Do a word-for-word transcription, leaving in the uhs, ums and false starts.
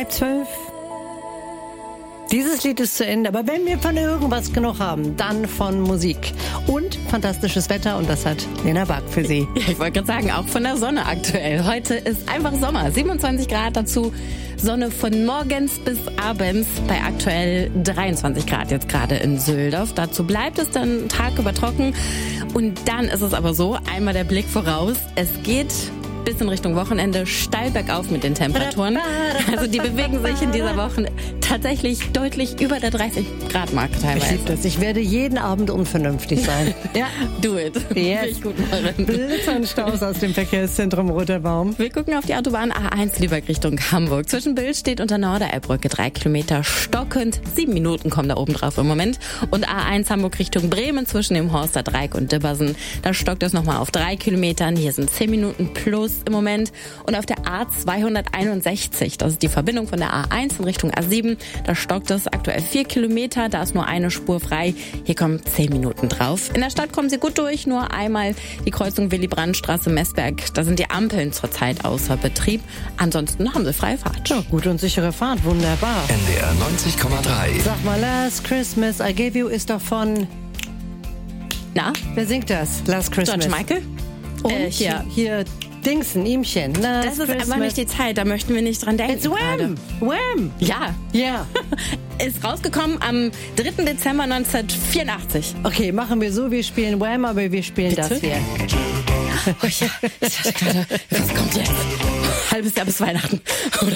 Halb zwölf. Dieses Lied ist zu Ende, aber wenn wir von irgendwas genug haben, dann von Musik. Und fantastisches Wetter, und das hat Lena Bark für Sie. Ja, ich wollte gerade sagen, auch von der Sonne aktuell. Heute ist einfach Sommer, siebenundzwanzig Grad dazu. Sonne von morgens bis abends bei aktuell dreiundzwanzig Grad jetzt gerade in Süldorf. Dazu bleibt es dann tagsüber trocken. Und dann ist es aber so, einmal der Blick voraus, es geht bis in Richtung Wochenende steil bergauf mit den Temperaturen. Also die bewegen sich in dieser Woche tatsächlich deutlich über der dreißig Grad Marke teilweise. Ich liebe das. Ich werde jeden Abend unvernünftig sein. Ja, do it. Yes. Gut machen. Blitzer und Staus aus dem Verkehrszentrum Roter Baum. Wir gucken auf die Autobahn A eins Lübeck Richtung Hamburg. Zwischen Bild steht unter Norderelbbrücke drei Kilometer stockend. Sieben Minuten kommen da oben drauf im Moment. Und A eins Hamburg Richtung Bremen zwischen dem Horster Dreieck und Dibbersen. Da stockt es nochmal auf drei Kilometern. Hier sind zehn Minuten plus im Moment. Und auf der A zweihunderteinundsechzig, das ist die Verbindung von der A eins in Richtung A sieben, da stockt es aktuell vier Kilometer, da ist nur eine Spur frei. Hier kommen zehn Minuten drauf. In der Stadt kommen Sie gut durch, nur einmal die Kreuzung Willy-Brandt-Straße Messberg. Da sind die Ampeln zurzeit außer Betrieb. Ansonsten haben Sie freie Fahrt. Ja, gut und sichere Fahrt, wunderbar. N D R neunzig Komma drei. Sag mal, Last Christmas I Gave You ist doch von... Na? Wer singt das? Last Christmas. George Michael? Und Äh, hier. hier Dingsen, Ihmchen. Last Das ist Christmas. einfach nicht die Zeit, da möchten wir nicht dran denken. It's Wham! Wham! Ja. Ja. Ist rausgekommen am dritten Dezember neunzehnhundertvierundachtzig. Okay, machen wir so, wir spielen Wham, aber wir spielen Bitte? das hier. Oh ja, ich dachte gerade, was kommt jetzt? Halbes Jahr bis Weihnachten.